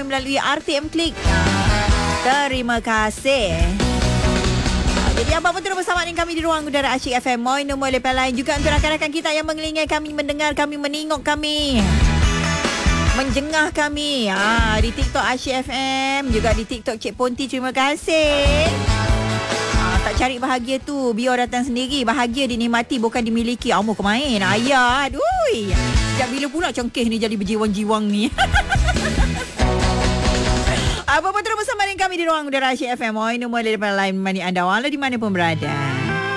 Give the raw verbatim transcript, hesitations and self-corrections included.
melalui R T M Klik. Terima kasih. Jadi apa pun terus bersama dengan kami di ruang udara Asyik F M. Moi nombor lepas lain juga untuk rakan-rakan kita yang mengelingai kami, mendengar kami, menengok kami, menjengah kami ha, di TikTok Asyik F M, juga di TikTok Cik Ponti. Terima kasih. ha, Tak cari bahagia tu, biar datang sendiri. Bahagia dinikmati, bukan dimiliki. Amu kemain ayah. Aduh, sejak bila pula congkeh ni jadi berjiwang-jiwang ni. Apa pun terus bersama dengan kami di ruang udara Asyik F M. Moi nombor lepas lain mani anda walau di mana pun berada.